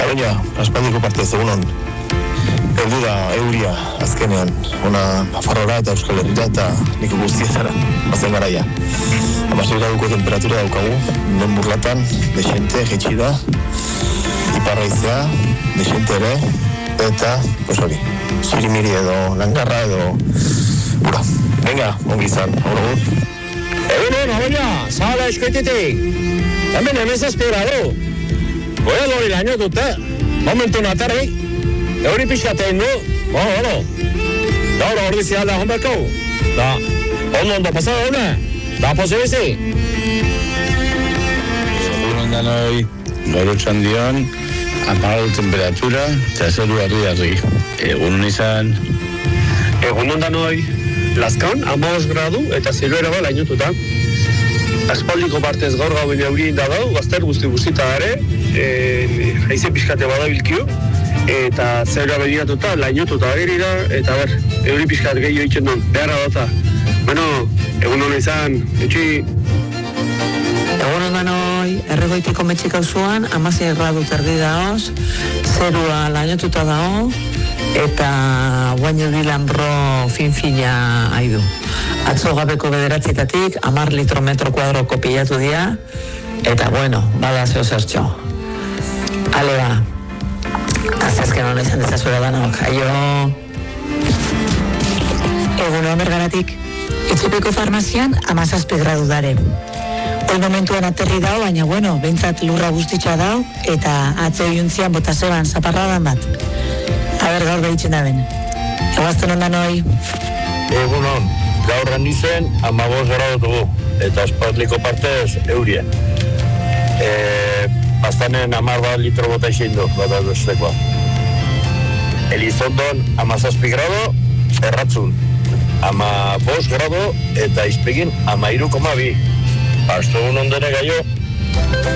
Baina, aspaldiko partez egunon. Eldu da euria azkenean, ona Nafarroara eta Euskal Herrira eta nik guztietara, bazen garaia. 16 graduko temperatura daukagu, non burlatan, desente, jetxi da, iparraizea, desente ere, eta, pues hori, sirimiri edo langarra edo ura. Venga, ongi izan, aurregun. Egunon, baina, zabala eskoitetik. Hemen espirado. Goia lori laino dute, momentu natarri. Euri pixatein du, gaur ordizia da honbeko. Da, ondo pasada una, da posibizi. Egunon danoi, gaur txandion, amaradu temperatura, eta zeru harri. Egunon izan. Egunon danoi, Lazkaon, 15 gradu eta zeruera ba lainututa. Aspaldiko partez gaur gauen euri da dau, gazter guzti-guztita ere, haize pixkate badabilkio, eta zerua begiratuta, lainotuta ageri da, eta euri pixkat gehiago itxen duen, beharra data. Bueno, egun hona izan, etxi. Egun hona noi, erregoitiko metxik hauzuan, 16 gradu terdi daoz, zerua lainotuta dao, eta guain euri lanbro fin-fina haidu. Atzo gabeko 9etatik, 10 litro metro kuadroko pilatu dira, eta bueno, bada zeo zertxo. Ale ba, azazken hona izan dezazuela danok, aio. Egun hon bergaratik, Etxepeko farmazian 17 gradu dare. Hoi momentuan aterri dao, baina bueno, behintzat lurra guztitxoa dao, eta atzo iuntzian bota zeban zaparradan bat. Aber gaur behitzen da ben. Eguazten ondan hoi. Egun hon, gaur handizen 15 gradu dugu, eta aspaldiko partez eurien. Bastanen 10 litro bota isin du, bata duztekoa. Elizondon 17 gradu, erratzun. 15 gradu, eta izpegin 13,2. Pasto egun ondene gaio.